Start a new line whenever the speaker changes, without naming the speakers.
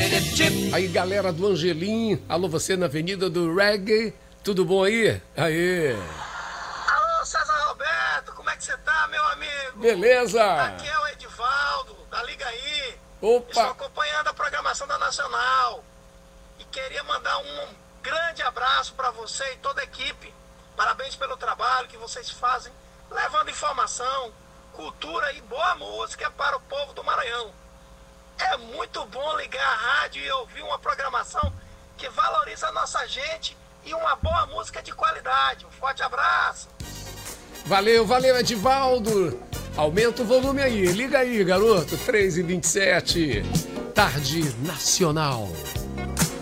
Aí, galera do Angelim, alô, você na Avenida do Reggae, tudo bom aí? Aê!
Alô, César Roberto, como é que você tá, meu amigo?
Beleza!
Aqui é o Edivaldo, da Liga aí.
Opa!
Estou acompanhando a programação da Nacional e queria mandar um grande abraço para você e toda a equipe. Parabéns pelo trabalho que vocês fazem, levando informação, cultura e boa música para o povo do Maranhão. É muito bom ligar a rádio e ouvir uma programação que valoriza a nossa gente e uma boa música de qualidade. Um forte abraço.
Valeu, valeu, Edivaldo. Aumenta o volume aí. Liga aí, garoto. 3h27. Tarde Nacional.